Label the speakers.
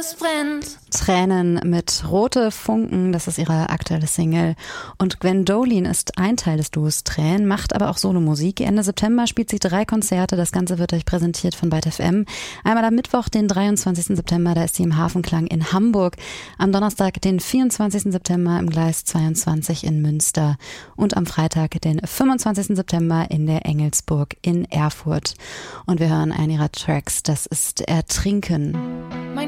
Speaker 1: alles brennt.
Speaker 2: Tränen mit Rote Funken, das ist ihre aktuelle Single. Und Gwendolyn ist ein Teil des Duos Tränen, macht aber auch Solomusik. Ende September spielt sie 3 Konzerte. Das Ganze wird euch präsentiert von Byte FM. Einmal am Mittwoch, den 23. September, da ist sie im Hafenklang in Hamburg. Am Donnerstag, den 24. September im Gleis 22 in Münster. Und am Freitag, den 25. September in der Engelsburg in Erfurt. Und wir hören einen ihrer Tracks, das ist Ertrinken.